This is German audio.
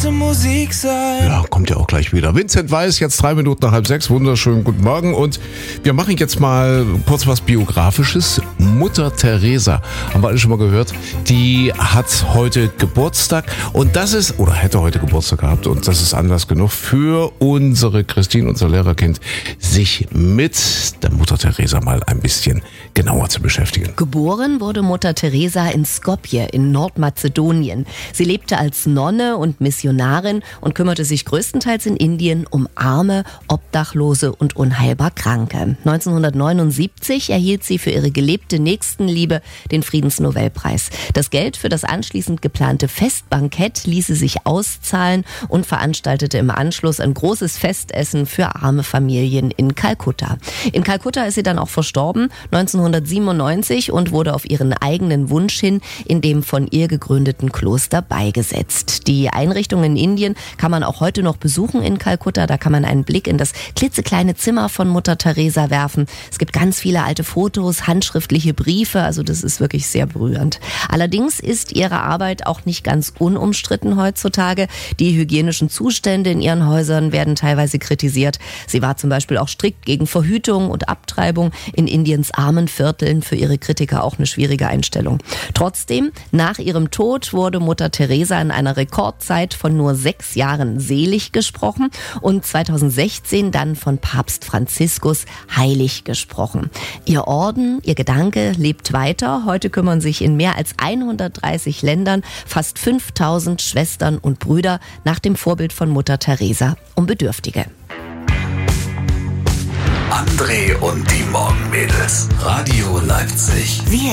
beste Musik sein. Ja, kommt ja auch gleich wieder. Vincent Weiss, jetzt 3 Minuten nach 5:30. Wunderschönen guten Morgen. Und wir machen jetzt mal kurz was Biografisches. Mutter Teresa, haben wir alle schon mal gehört, die hat heute Geburtstag. Und das ist, oder hätte heute Geburtstag gehabt. Und das ist Anlass genug für unsere Christine, unser Lehrerkind, sich mit der Mutter Teresa mal ein bisschen genauer zu beschäftigen. Geboren wurde Mutter Teresa in Skopje in Nordmazedonien. Sie lebte als Nonne und Missionarin und kümmerte sich größtenteils in Indien um Arme, Obdachlose und unheilbar Kranke. 1979 erhielt sie für ihre gelebte Nächstenliebe den Friedensnobelpreis. Das Geld für das anschließend geplante Festbankett ließ sie sich auszahlen und veranstaltete im Anschluss ein großes Festessen für arme Familien in Kalkutta. In Kalkutta ist sie dann auch verstorben, 1997, und wurde auf ihren eigenen Wunsch hin in dem von ihr gegründeten Kloster beigesetzt. Die Einrichtung in Indien kann man auch heute noch besuchen in Kalkutta. Da kann man einen Blick in das klitzekleine Zimmer von Mutter Teresa werfen. Es gibt ganz viele alte Fotos, handschriftliche Briefe, also das ist wirklich sehr berührend. Allerdings ist ihre Arbeit auch nicht ganz unumstritten heutzutage. Die hygienischen Zustände in ihren Häusern werden teilweise kritisiert. Sie war zum Beispiel auch strikt gegen Verhütung und Abtreibung in Indiens armen Vierteln, für ihre Kritiker auch eine schwierige Einstellung. Trotzdem, nach ihrem Tod wurde Mutter Teresa in einer Rekordzeit von nur 6 Jahren selig gesprochen und 2016 dann von Papst Franziskus heilig gesprochen. Ihr Orden, ihr Gedanke lebt weiter. Heute kümmern sich in mehr als 130 Ländern fast 5000 Schwestern und Brüder nach dem Vorbild von Mutter Teresa um Bedürftige. André und die Morgenmädels. Radio Leipzig.